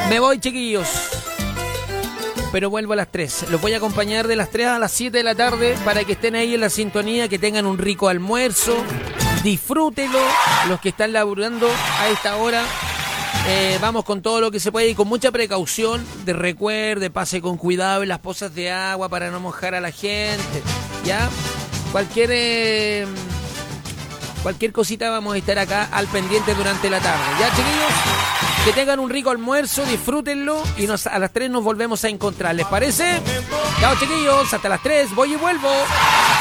Me voy, chiquillos. Pero vuelvo a las 3. Los voy a acompañar de las 3 a las 7 de la tarde para que estén ahí en la sintonía, que tengan un rico almuerzo. Disfrútenlo. Los que están laburando a esta hora, vamos con todo lo que se puede y con mucha precaución. Recuerde, pase con cuidado en las pozas de agua para no mojar a la gente. ¿Ya? Cualquier cosita vamos a estar acá al pendiente durante la tarde. ¿Ya, chiquillos? Que tengan un rico almuerzo, disfrútenlo y a las 3 nos volvemos a encontrar. ¿Les parece? Chao, chiquillos, hasta las 3, voy y vuelvo.